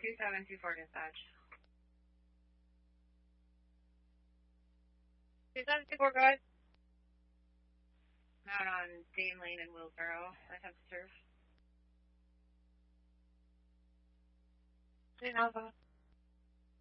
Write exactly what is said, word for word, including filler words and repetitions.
two seven two four dispatch. two seven two four, guys. I'm out on Dane Lane in Willsboro. I have to serve. Dane Alpha.